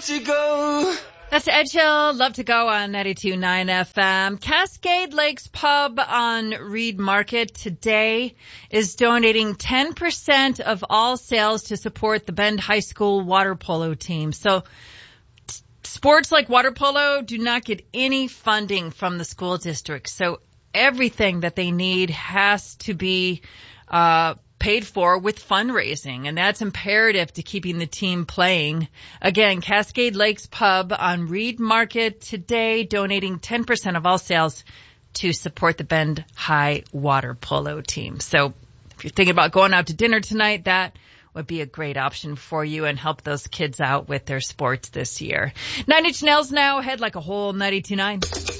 to go. That's Ed Sheeran, Love to Go on 92.9 FM. Cascade Lakes Pub on Reed Market today is donating 10% of all sales to support the Bend High School water polo team. So sports like water polo do not get any funding from the school district. So everything that they need has to be paid for with fundraising, and that's imperative to keeping the team playing. Again, Cascade Lakes Pub on Reed Market today, donating 10% of all sales to support the Bend High water polo team. So if you're thinking about going out to dinner tonight, that would be a great option for you and help those kids out with their sports this year. 9 Inch Nails now, head like a whole 92.9.